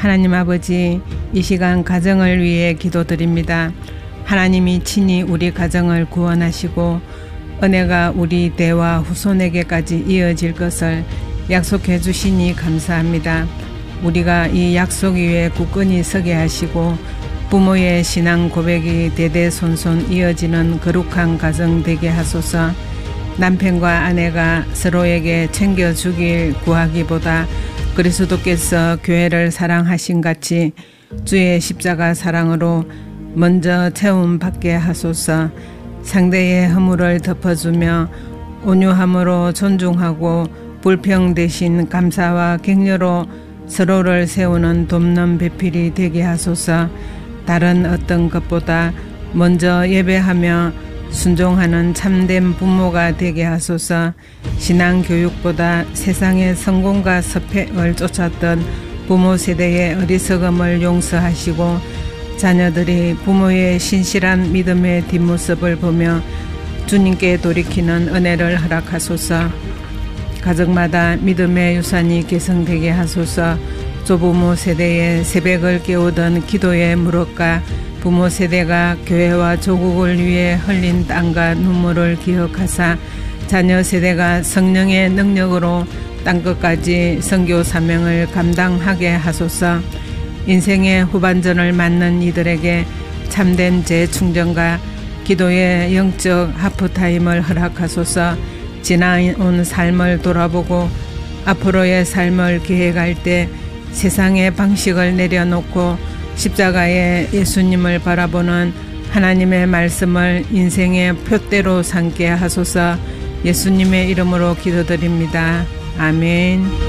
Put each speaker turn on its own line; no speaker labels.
하나님 아버지, 이 시간 가정을 위해 기도드립니다. 하나님이 친히 우리 가정을 구원하시고 은혜가 우리 대와 후손에게까지 이어질 것을 약속해 주시니 감사합니다. 우리가 이 약속 위에 굳건히 서게 하시고 부모의 신앙 고백이 대대손손 이어지는 거룩한 가정 되게 하소서. 남편과 아내가 서로에게 챙겨주길 구하기보다 그리스도께서 교회를 사랑하신 같이 주의 십자가 사랑으로 먼저 채움받게 하소서. 상대의 허물을 덮어주며 온유함으로 존중하고 불평 대신 감사와 격려로 서로를 세우는 돕는 배필이 되게 하소서. 다른 어떤 것보다 먼저 예배하며 순종하는 참된 부모가 되게 하소서. 신앙교육보다 세상의 성공과 서패을 쫓았던 부모 세대의 어리석음을 용서하시고 자녀들이 부모의 신실한 믿음의 뒷모습을 보며 주님께 돌이키는 은혜를 허락하소서. 가정마다 믿음의 유산이 계승되게 하소서. 조부모 세대의 새벽을 깨우던 기도의 무릇과 부모 세대가 교회와 조국을 위해 흘린 땀과 눈물을 기억하사 자녀 세대가 성령의 능력으로 땅끝까지 선교 사명을 감당하게 하소서. 인생의 후반전을 맞는 이들에게 참된 재충전과 기도의 영적 하프타임을 허락하소서. 지나온 삶을 돌아보고 앞으로의 삶을 계획할 때 세상의 방식을 내려놓고 십자가의 예수님을 바라보는 하나님의 말씀을 인생의 표대로 삼게 하소서. 예수님의 이름으로 기도드립니다. 아멘.